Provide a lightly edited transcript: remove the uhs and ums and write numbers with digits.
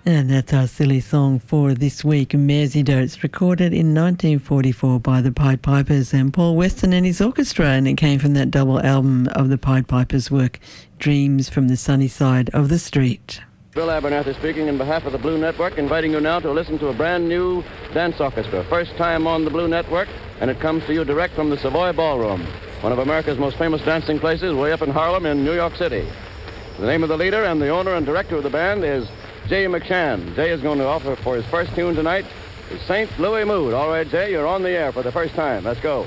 And that's our silly song for this week, Mersey Dotes, recorded in 1944 by the Pied Pipers and Paul Weston and his orchestra, and it came from that double album of the Pied Pipers' work, Dreams from the Sunny Side of the Street. Bill Abernathy speaking in behalf of the Blue Network, inviting you now to listen to a brand new dance orchestra. First time on the Blue Network, and it comes to you direct from the Savoy Ballroom, one of America's most famous dancing places way up in Harlem in New York City. The name of the leader and the owner and director of the band is Jay McShann. Jay is going to offer for his first tune tonight is St. Louis Mood. All right, Jay, you're on the air for the first time. Let's go.